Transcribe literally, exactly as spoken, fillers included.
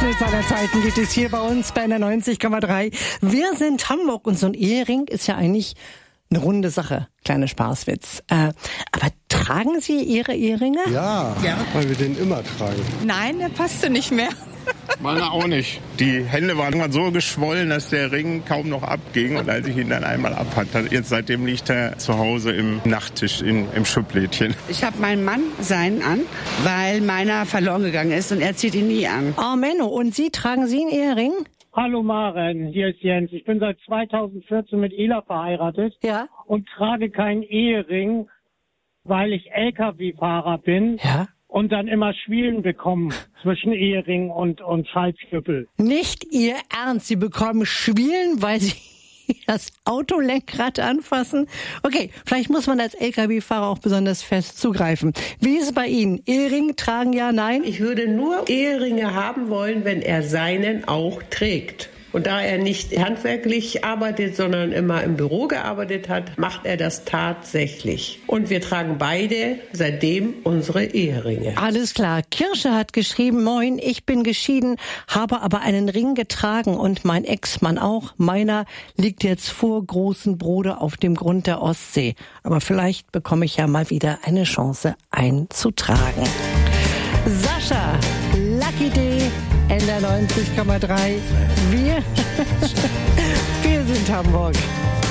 Durchschnitt seiner Zeiten gibt es hier bei uns bei der neunzig Komma drei. Wir sind Hamburg und so ein Ehering ist ja eigentlich eine runde Sache. Kleiner Spaßwitz. Äh, aber tragen Sie Ihre Eheringe? Ja, ja, weil wir den immer tragen. Nein, der passte nicht mehr. Meine auch nicht. Die Hände waren irgendwann so geschwollen, dass der Ring kaum noch abging. Und als ich ihn dann einmal abhatte, jetzt seitdem liegt er zu Hause im Nachttisch, in, im Schublädchen. Ich habe meinen Mann seinen an, weil meiner verloren gegangen ist und er zieht ihn nie an. Oh Menno, und Sie, tragen Sie einen Ehering? Hallo Maren, hier ist Jens. Ich bin seit zweitausendvierzehn mit Ela verheiratet Ja. und trage keinen Ehering, weil ich L K W-Fahrer bin. Ja. Und dann immer Schwielen bekommen zwischen Ehering und, und Halsknüppel. Nicht Ihr Ernst, Sie bekommen Schwielen, weil Sie das Autolenkrad anfassen? Okay, vielleicht muss man als L K W-Fahrer auch besonders fest zugreifen. Wie ist es bei Ihnen? Ehering tragen, ja, nein? Ich würde nur Eheringe haben wollen, wenn er seinen auch trägt. Und da er nicht handwerklich arbeitet, sondern immer im Büro gearbeitet hat, macht er das tatsächlich. Und wir tragen beide seitdem unsere Eheringe. Alles klar. Kirsche hat geschrieben, moin, ich bin geschieden, habe aber einen Ring getragen und mein Ex-Mann auch. Meiner liegt jetzt vor großen Bruder auf dem Grund der Ostsee. Aber vielleicht bekomme ich ja mal wieder eine Chance einzutragen. Sascha, Lucky Day, N R neunzig Komma drei. Wir, wir sind Hamburg.